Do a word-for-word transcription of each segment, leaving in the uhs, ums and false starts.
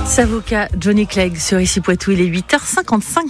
Savoca, Johnny Clegg sur Ici Poitou, il est huit heures cinquante-cinq.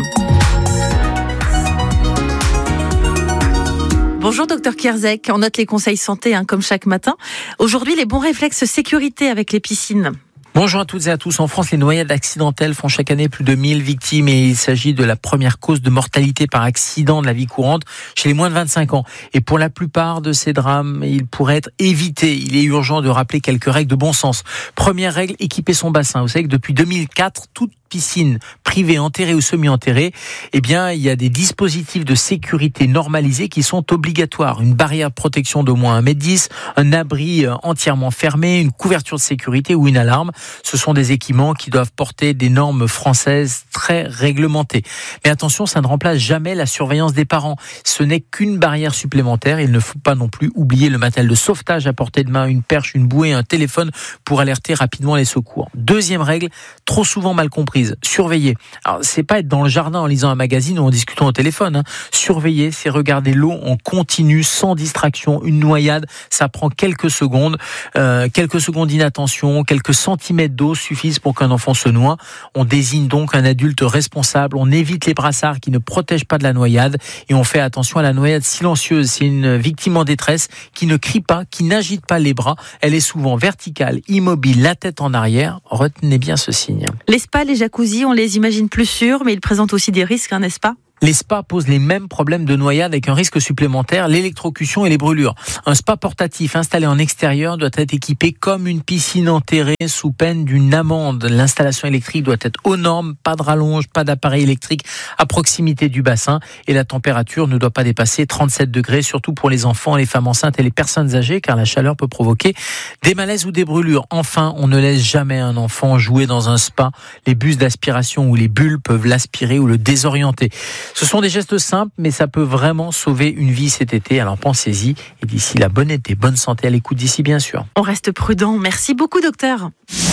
Bonjour docteur Kierzek, on note les conseils santé hein, comme chaque matin. Aujourd'hui, les bons réflexes sécurité avec les piscines. Bonjour à toutes et à tous. En France, les noyades accidentelles font chaque année plus de mille victimes et il s'agit de la première cause de mortalité par accident de la vie courante chez les moins de vingt-cinq ans. Et pour la plupart de ces drames, ils pourraient être évités. Il est urgent de rappeler quelques règles de bon sens. Première règle, équiper son bassin. Vous savez que depuis deux mille quatre, toute piscine privée, enterrée ou semi-enterrée, eh bien, il y a des dispositifs de sécurité normalisés qui sont obligatoires. Une barrière de protection d'au moins un mètre dix, un abri entièrement fermé, une couverture de sécurité ou une alarme. Ce sont des équipements qui doivent porter des normes françaises très réglementées. Mais attention, ça ne remplace jamais la surveillance des parents. Ce n'est qu'une barrière supplémentaire. Il ne faut pas non plus oublier le matériel de sauvetage à portée de main, une perche, une bouée, un téléphone pour alerter rapidement les secours. Deuxième règle, trop souvent mal comprise. Surveiller. Alors, c'est pas être dans le jardin en lisant un magazine ou en discutant au téléphone. Hein. Surveiller, c'est regarder l'eau en continu, sans distraction. Une noyade, ça prend quelques secondes. Euh, quelques secondes d'inattention, quelques centimètres d'eau suffisent pour qu'un enfant se noie. On désigne donc un adulte responsable. On évite les brassards qui ne protègent pas de la noyade. Et on fait attention à la noyade silencieuse. C'est une victime en détresse qui ne crie pas, qui n'agite pas les bras. Elle est souvent verticale, immobile, la tête en arrière. Retenez bien ce signe. Les spas, les jacuzzi, on les imagine plus sûrs, mais ils présentent aussi des risques, hein, n'est-ce pas ? Les spas posent les mêmes problèmes de noyade avec un risque supplémentaire, l'électrocution et les brûlures. Un spa portatif installé en extérieur doit être équipé comme une piscine enterrée sous peine d'une amende. L'installation électrique doit être aux normes, pas de rallonge, pas d'appareil électrique à proximité du bassin et la température ne doit pas dépasser trente-sept degrés, surtout pour les enfants, les femmes enceintes et les personnes âgées car la chaleur peut provoquer des malaises ou des brûlures. Enfin, on ne laisse jamais un enfant jouer dans un spa. Les bus d'aspiration ou les bulles peuvent l'aspirer ou le désorienter. Ce sont des gestes simples, mais ça peut vraiment sauver une vie cet été. Alors pensez-y. Et d'ici là, bonne été, bonne santé à l'écoute d'ici, bien sûr. On reste prudent. Merci beaucoup, docteur.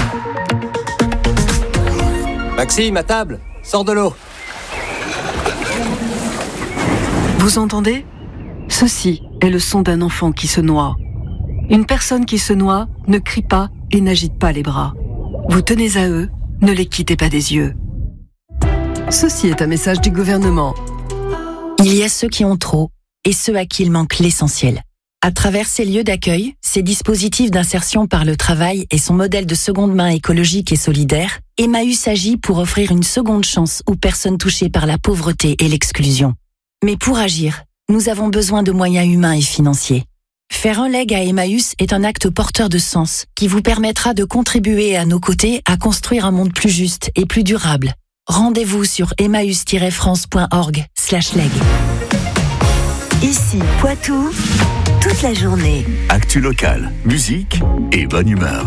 Maxime, à table, sors de l'eau. Vous entendez ? Ceci est le son d'un enfant qui se noie. Une personne qui se noie ne crie pas et n'agite pas les bras. Vous tenez à eux, ne les quittez pas des yeux. Ceci est un message du gouvernement. Il y a ceux qui ont trop et ceux à qui il manque l'essentiel. À travers ces lieux d'accueil, ces dispositifs d'insertion par le travail et son modèle de seconde main écologique et solidaire, Emmaüs agit pour offrir une seconde chance aux personnes touchées par la pauvreté et l'exclusion. Mais pour agir, nous avons besoin de moyens humains et financiers. Faire un leg à Emmaüs est un acte porteur de sens qui vous permettra de contribuer à nos côtés à construire un monde plus juste et plus durable. Rendez-vous sur emmaüs tiret france point org slash leg. Ici, Poitou, toute la journée. Actu locale, musique et bonne humeur.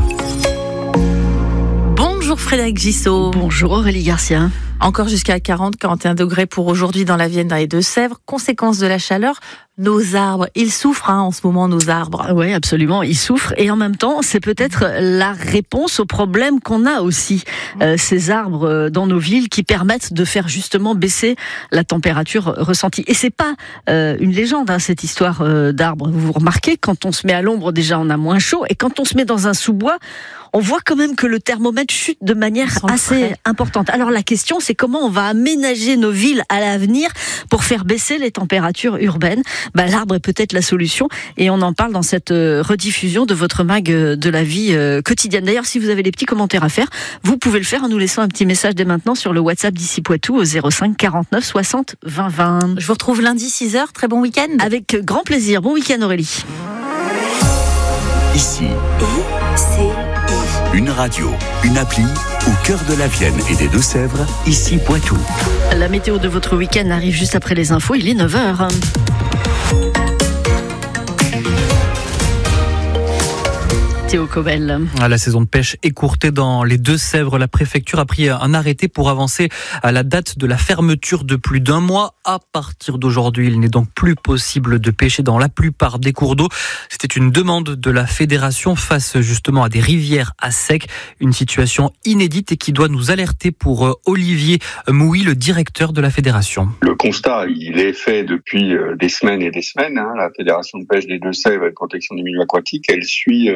Bonjour Frédéric Gissot. Bonjour Aurélie Garcia. Encore jusqu'à quarante à quarante et un degrés pour aujourd'hui dans la Vienne, dans les Deux-Sèvres. Conséquence de la chaleur, nos arbres, ils souffrent hein, en ce moment, nos arbres. Oui, absolument, ils souffrent. Et en même temps, c'est peut-être la réponse au problème qu'on a aussi. Euh, ces arbres dans nos villes qui permettent de faire justement baisser la température ressentie. Et c'est pas euh, une légende, hein, cette histoire euh, d'arbres. Vous remarquez, quand on se met à l'ombre, déjà, on a moins chaud. Et quand on se met dans un sous-bois, on voit quand même que le thermomètre chute de manière assez importante. Alors la question, c'est comment on va aménager nos villes à l'avenir pour faire baisser les températures urbaines. Bah, l'arbre est peut-être la solution et on en parle dans cette rediffusion de votre mag de la vie quotidienne. D'ailleurs, si vous avez des petits commentaires à faire, vous pouvez le faire en nous laissant un petit message dès maintenant sur le WhatsApp d'Ici Poitou au zéro cinq quarante-neuf soixante vingt vingt. Je vous retrouve lundi six heures. Très bon week-end. Avec grand plaisir. Bon week-end Aurélie. Ici. Et c'est Une radio, une appli, au cœur de la Vienne et des Deux-Sèvres, Ici Poitou. La météo de votre week-end arrive juste après les infos, il est neuf heures. Théo Cobel. La saison de pêche écourtée dans les Deux-Sèvres. La préfecture a pris un arrêté pour avancer à la date de la fermeture de plus d'un mois. À partir d'aujourd'hui, il n'est donc plus possible de pêcher dans la plupart des cours d'eau. C'était une demande de la fédération face justement à des rivières à sec. Une situation inédite et qui doit nous alerter pour Olivier Mouy, le directeur de la fédération. Le constat, il est fait depuis des semaines et des semaines. Hein. La fédération de pêche des Deux-Sèvres et de protection des milieux aquatiques, elle suit sept cent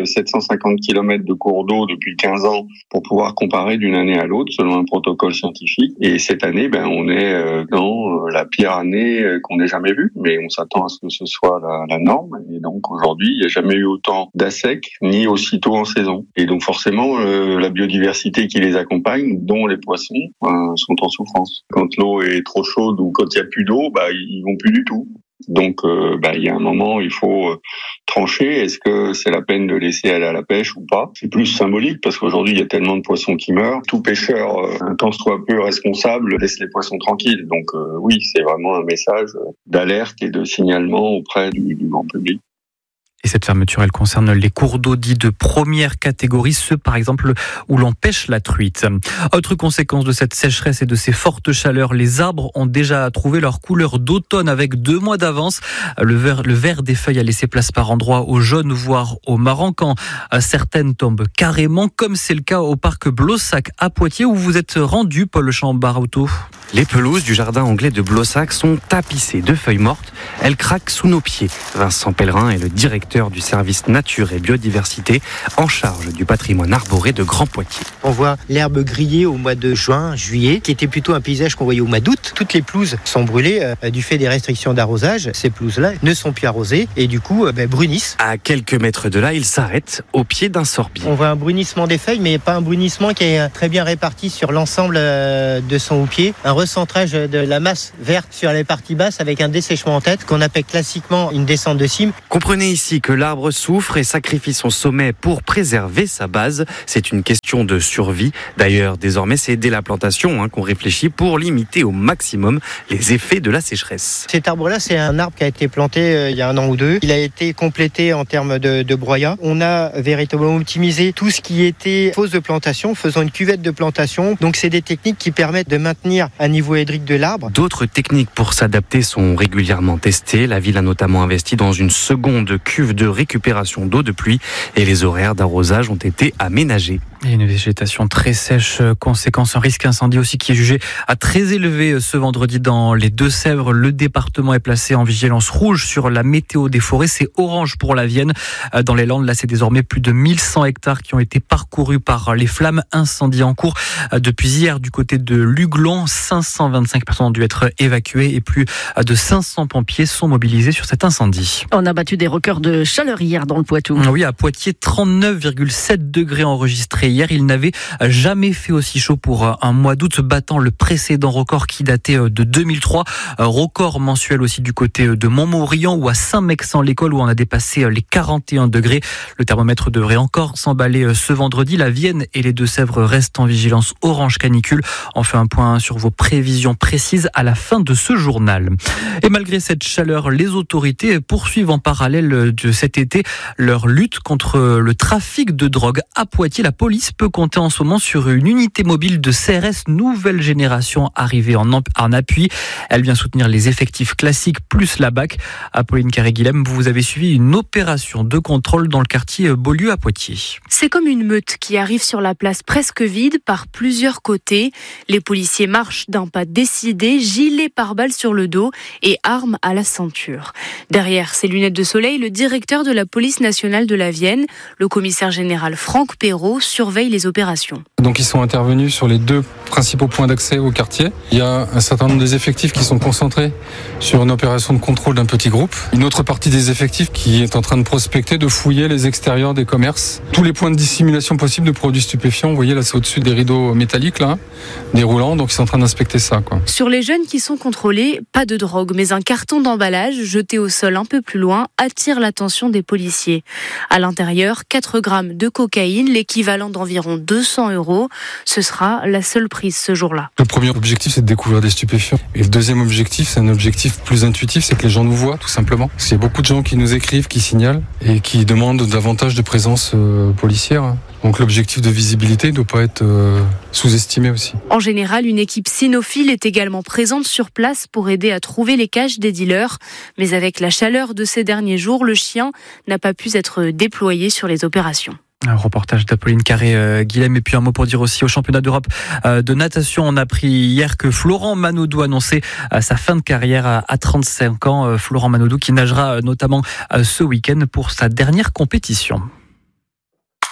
cinquante kilomètres de cours d'eau depuis quinze ans pour pouvoir comparer d'une année à l'autre selon un protocole scientifique. Et cette année, ben, on est euh, dans la pire année qu'on ait jamais vue, mais on s'attend à ce que ce soit la, la norme. Et donc aujourd'hui, il n'y a jamais eu autant d'assec, ni aussitôt en saison. Et donc forcément, euh, la biodiversité qui les accompagne, dont les poissons, euh, sont en souffrance. Quand l'eau est trop chaude ou quand il n'y a plus d'eau, bah, ils vont plus du tout. Donc, euh, bah, il y a un moment, il faut euh, trancher. Est-ce que c'est la peine de laisser aller à la pêche ou pas ? C'est plus symbolique parce qu'aujourd'hui, il y a tellement de poissons qui meurent. Tout pêcheur, euh, un tant soit peu responsable, laisse les poissons tranquilles. Donc, euh, oui, c'est vraiment un message d'alerte et de signalement auprès du, du grand public. Et cette fermeture, elle concerne les cours d'eau dits de première catégorie, ceux par exemple où l'on pêche la truite. Autre conséquence de cette sécheresse et de ces fortes chaleurs, les arbres ont déjà trouvé leur couleur d'automne avec deux mois d'avance. Le vert, le vert des feuilles a laissé place par endroits au jaune, voire au marron, quand certaines tombent carrément, comme c'est le cas au parc Blossac à Poitiers, où vous êtes rendu, Paul Chambarauto. Les pelouses du jardin anglais de Blossac sont tapissées de feuilles mortes. Elles craquent sous nos pieds. Vincent Pellerin est le directeur du service nature et biodiversité en charge du patrimoine arboré de Grand Poitiers. On voit l'herbe griller au mois de juin, juillet, qui était plutôt un paysage qu'on voyait au mois d'août. Toutes les pelouses sont brûlées euh, du fait des restrictions d'arrosage. Ces pelouses-là ne sont plus arrosées et du coup euh, ben, brunissent. À quelques mètres de là, il s'arrête au pied d'un sorbier. On voit un brunissement des feuilles, mais pas un brunissement qui est très bien réparti sur l'ensemble euh, de son houppier. Un recentrage de la masse verte sur les parties basses avec un dessèchement en tête qu'on appelle classiquement une descente de cime. Comprenez ici que l'arbre souffre et sacrifie son sommet pour préserver sa base. C'est une question de survie. D'ailleurs, désormais, c'est dès la plantation hein, qu'on réfléchit pour limiter au maximum les effets de la sécheresse. Cet arbre-là, c'est un arbre qui a été planté euh, il y a un an ou deux. Il a été complété en termes de, de broyat. On a véritablement optimisé tout ce qui était fosse de plantation, faisant une cuvette de plantation. Donc, c'est des techniques qui permettent de maintenir un niveau hydrique de l'arbre. D'autres techniques pour s'adapter sont régulièrement testées. La ville a notamment investi dans une seconde cuve de récupération d'eau de pluie et les horaires d'arrosage ont été aménagés. Et une végétation très sèche, conséquence un risque incendie aussi qui est jugé à très élevé ce vendredi dans les Deux-Sèvres. Le département est placé en vigilance rouge sur la météo des forêts. C'est orange pour la Vienne. Dans les Landes, là, c'est désormais plus de mille cent hectares qui ont été parcourus par les flammes. Incendie en cours depuis hier du côté de Luglon. cinq cent vingt-cinq personnes ont dû être évacuées et plus de cinq cents pompiers sont mobilisés sur cet incendie. On a battu des records de chaleur hier dans le Poitou. Oui, à Poitiers, trente-neuf virgule sept degrés enregistrés hier. Il n'avait jamais fait aussi chaud pour un mois d'août, battant le précédent record qui datait de deux mille trois. Record mensuel aussi du côté de Montmorillon ou à Saint-Mexan-l'École où on a dépassé les quarante et un degrés. Le thermomètre devrait encore s'emballer ce vendredi. La Vienne et les Deux-Sèvres restent en vigilance orange canicule. On fait un point sur vos prévisions précises à la fin de ce journal. Et malgré cette chaleur, les autorités poursuivent en parallèle de cet été leur lutte contre le trafic de drogue. À Poitiers, la police peut compter en ce moment sur une unité mobile de C R S nouvelle génération arrivée en, en appui. Elle vient soutenir les effectifs classiques plus la B A C. Apolline Carré-Guilhem, vous avez suivi une opération de contrôle dans le quartier Beaulieu à Poitiers. C'est comme une meute qui arrive sur la place presque vide par plusieurs côtés. Les policiers marchent d'un pas décidé, gilet pare-balles sur le dos et armes à la ceinture. Derrière ses lunettes de soleil, le directeur de la police nationale de la Vienne, le commissaire général Franck Perrault, surveille les opérations. Donc ils sont intervenus sur les deux principaux points d'accès au quartier. Il y a un certain nombre des effectifs qui sont concentrés sur une opération de contrôle d'un petit groupe. Une autre partie des effectifs qui est en train de prospecter, de fouiller les extérieurs des commerces. Tous les points de dissimulation possibles de produits stupéfiants. Vous voyez là, c'est au-dessus des rideaux métalliques, là, déroulants. Donc ils sont en train d'inspecter ça, quoi. Sur les jeunes qui sont contrôlés, pas de drogue, mais un carton d'emballage jeté au sol un peu plus loin attire l'attention des policiers. À l'intérieur, quatre grammes de cocaïne, l'équivalent d'environ deux cents euros. Ce sera la seule prise ce jour-là. Le premier objectif, c'est de découvrir des stupéfiants. Et le deuxième objectif, c'est un objectif plus intuitif, c'est que les gens nous voient, tout simplement. Parce qu'il y a beaucoup de gens qui nous écrivent, qui signalent et qui demandent davantage de présence euh, policière. Donc l'objectif de visibilité ne doit pas être euh, sous-estimé aussi. En général, une équipe cynophile est également présente sur place pour aider à trouver les caches des dealers. Mais avec la chaleur de ces derniers jours, le chien n'a pas pu être déployé sur les opérations. Un reportage d'Apolline Carré-Guilhem. Et puis un mot pour dire aussi au championnat d'Europe de natation. On a appris hier que Florent Manodou annonçait sa fin de carrière à trente-cinq ans. Florent Manodou qui nagera notamment ce week-end pour sa dernière compétition.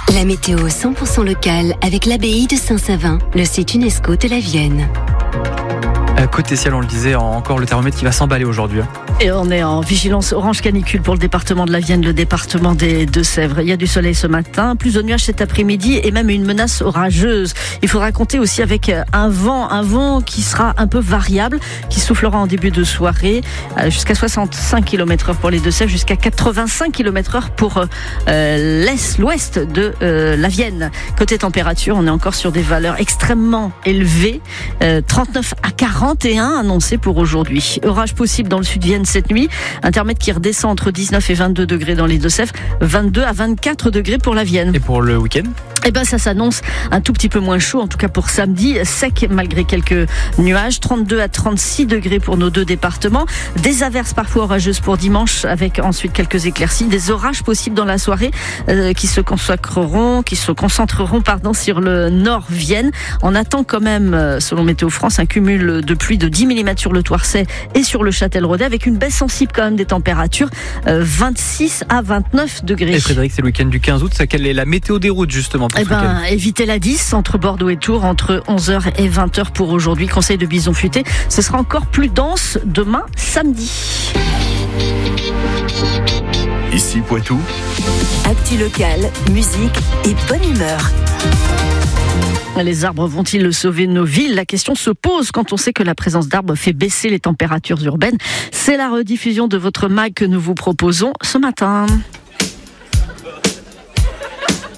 La météo cent pour cent locale avec l'abbaye de Saint-Savin, le site UNESCO de la Vienne. Côté ciel, on le disait, encore le thermomètre qui va s'emballer aujourd'hui. Et on est en vigilance orange canicule pour le département de la Vienne, le département des Deux-Sèvres. Il y a du soleil ce matin, plus de nuages cet après-midi et même une menace orageuse. Il faudra compter aussi avec un vent, un vent qui sera un peu variable, qui soufflera en début de soirée jusqu'à soixante-cinq kilomètres heure pour les Deux-Sèvres, jusqu'à quatre-vingt-cinq kilomètres heure pour euh, l'est, l'ouest de euh, la Vienne. Côté température, on est encore sur des valeurs extrêmement élevées, euh, trente-neuf à quarante et un annoncés pour aujourd'hui. Orage possible dans le sud de Vienne cette nuit, un thermomètre qui redescend entre dix-neuf et vingt-deux degrés dans les Deux-Sèvres, vingt-deux à vingt-quatre degrés pour la Vienne. Et pour le week-end ? Eh ben, ça s'annonce un tout petit peu moins chaud, en tout cas pour samedi, sec malgré quelques nuages, trente-deux à trente-six degrés pour nos deux départements, des averses parfois orageuses pour dimanche avec ensuite quelques éclaircies, des orages possibles dans la soirée euh, qui se consacreront, qui se concentreront pardon, sur le nord Vienne. On attend quand même, selon Météo France, un cumul de pluie de dix millimètres sur le Toirçay et sur le Châtel-Rodet avec une baisse sensible quand même des températures, euh, vingt-six à vingt-neuf degrés. Et Frédéric, c'est le week-end du quinze août, ça, quelle est la météo des routes justement pour eh ce ben, week-end ? Évitez la dix entre Bordeaux et Tours entre onze heures et vingt heures pour aujourd'hui. Conseil de bison futé. Ce sera encore plus dense demain samedi. Ici Poitou. Actu locale, musique et bonne humeur. Les arbres vont-ils sauver nos villes ? La question se pose quand on sait que la présence d'arbres fait baisser les températures urbaines. C'est la rediffusion de votre mag que nous vous proposons ce matin.